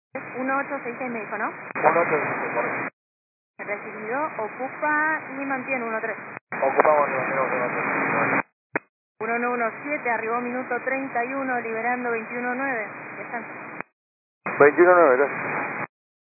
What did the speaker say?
1866 me dijo, ¿no? 1866, correcto. Recibido, ocupa y mantiene 13. Ocupamos el minuto 1917, arribó minuto 31, liberando 21-9. Ya están. 21-9, gracias.